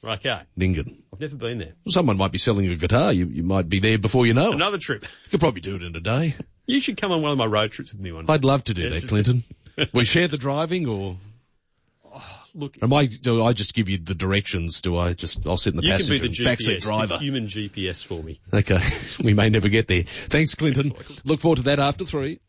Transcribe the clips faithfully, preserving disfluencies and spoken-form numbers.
Okay. Ningen. I've never been there. Someone might be selling a guitar. You you might be there before you know it. Another trip. You could probably do it in a day. You should come on one of my road trips with me one day. I'd love to do Yes. that, Clinton. We share the driving, or Look, am I? Do I just give you the directions? Do I just? I'll sit in the you can passenger, be the G and P backseat S, driver. the human G P S for me. Okay, we may never get there. Thanks, Clinton. Look forward to that after three.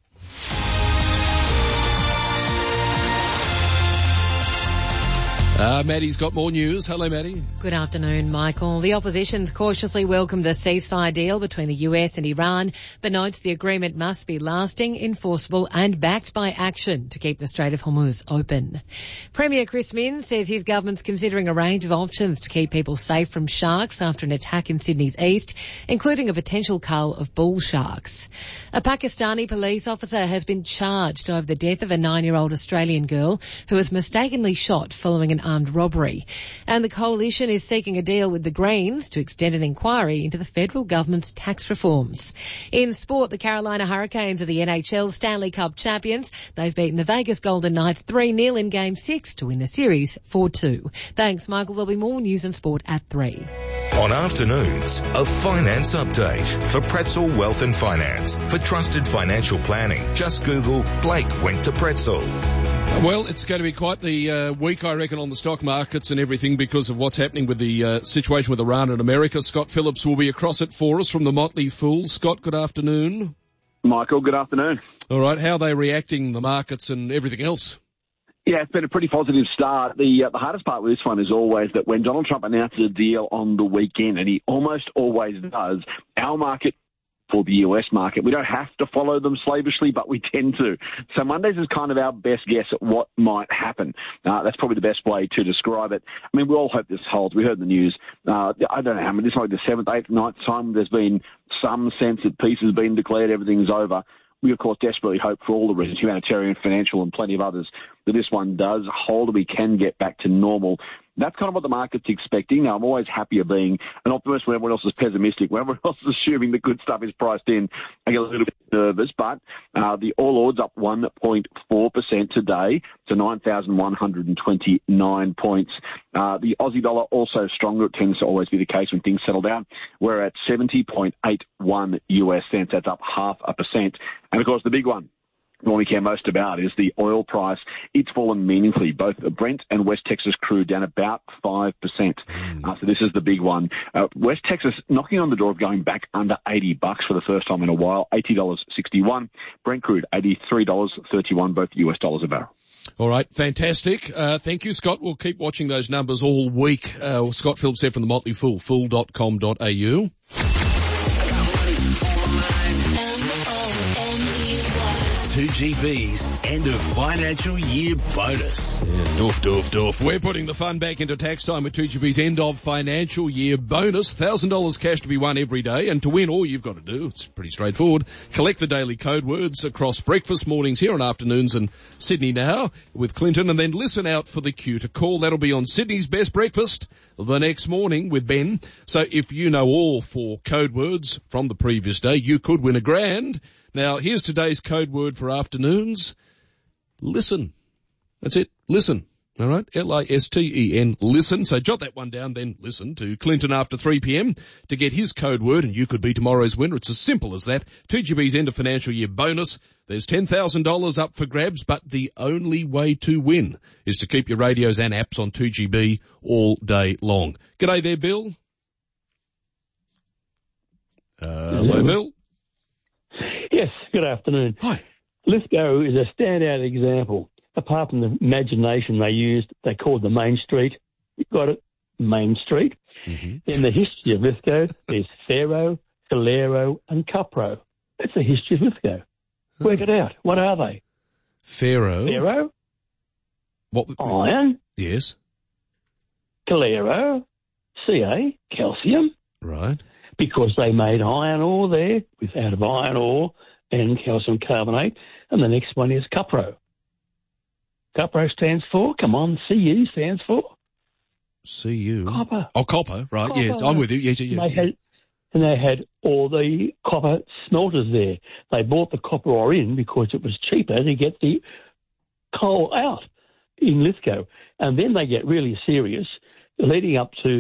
Uh, Maddie's got more news. Hello, Maddie. Good afternoon, Michael. The opposition's cautiously welcomed the ceasefire deal between the U S and Iran, but notes the agreement must be lasting, enforceable and backed by action to keep the Strait of Hormuz open. Premier Chris Minns says his government's considering a range of options to keep people safe from sharks after an attack in Sydney's east, including a potential cull of bull sharks. A Pakistani police officer has been charged over the death of a nine-year-old Australian girl who was mistakenly shot following an armed robbery. And the coalition is seeking a deal with the Greens to extend an inquiry into the federal government's tax reforms. In sport, the Carolina Hurricanes are the N H L Stanley Cup champions. They've beaten the Vegas Golden Knights three nil in Game six to win the series four two. Thanks, Michael. There'll be more news and sport at three. On afternoons, a finance update for Pretzel Wealth and Finance. For trusted financial planning, just Google Blake went to Pretzel. Well, it's going to be quite the uh, week, I reckon, on the stock markets and everything because of what's happening with the uh, situation with Iran and America. Scott Phillips will be across it for us from the Motley Fool. Scott, good afternoon. Michael, good afternoon. All right, how are they reacting, the markets and everything else? Yeah, it's been a pretty positive start. The uh, the hardest part with this one is always that when Donald Trump announces a deal on the weekend, and he almost always does, our market for the U S market, we don't have to follow them slavishly, but we tend to. So Mondays is kind of our best guess at what might happen. Uh, that's probably the best way to describe it. I mean, we all hope this holds. We heard in the news, uh, I don't know how many, this is like the seventh, eighth, ninth time there's been some sense that peace has been declared, everything's over. We, of course, desperately hope for all the reasons, humanitarian, financial, and plenty of others, that this one does hold, we can get back to normal. That's kind of what the market's expecting. Now, I'm always happier being an optimist when everyone else is pessimistic. When everyone else is assuming the good stuff is priced in, I get a little bit nervous. But uh, the All Ords up one point four percent today to nine thousand one hundred twenty-nine points. Uh, the Aussie dollar also stronger. It tends to always be the case when things settle down. We're at seventy point eight one U S cents. That's up half a percent. And, of course, the big one, the one we care most about, is the oil price. It's fallen meaningfully. Both Brent and West Texas crude down about five percent. Mm. Uh, so this is the big one. Uh, West Texas knocking on the door of going back under eighty bucks for the first time in a while, eighty dollars sixty-one. Brent crude, eighty-three dollars thirty-one, both U S dollars a barrel. All right, fantastic. Uh, thank you, Scott. We'll keep watching those numbers all week. Uh, Scott Phillips there from the Motley Fool, fool dot com dot a u. two G B's end of financial year bonus. Yeah, doof, doof, doof. We're putting the fun back into tax time with two G B's end of financial year bonus. one thousand dollars cash to be won every day. And to win, all you've got to do, it's pretty straightforward, collect the daily code words across breakfast mornings here on afternoons and Sydney Now with Clinton, and then listen out for the cue to call. That'll be on Sydney's Best Breakfast the next morning with Ben. So if you know all four code words from the previous day, you could win a grand. Now, here's today's code word for afternoons. Listen. That's it. Listen. All right? L I S T E N. Listen. So jot that one down, then listen to Clinton after three p.m. to get his code word, and you could be tomorrow's winner. It's as simple as that. two G B's end of financial year bonus. There's ten thousand dollars up for grabs, but the only way to win is to keep your radios and apps on two G B all day long. G'day there, Bill. Uh, hello, Bill. Yes, good afternoon. Hi. Lithgow is a standout example. Apart from the imagination they used, they called the Main Street. You got it, Main Street. Mm-hmm. In the history of Lithgow, there's Faro, Calero, and Cupro. That's the history of Lithgow. Work oh. it out. What are they? Faro. Faro. What? Iron. Yes. Calero. Ca. Calcium. Right. Because they made iron ore there, with out of iron ore and calcium carbonate. And the next one is Cupro. Cupro stands for, come on, C U stands for? C U? Copper. Oh, copper, right, Copper. yes, I'm with you, yes, yes, yes. They had, and they had all the copper smelters there. They bought the copper ore in because it was cheaper to get the coal out in Lithgow. And then they get really serious, leading up to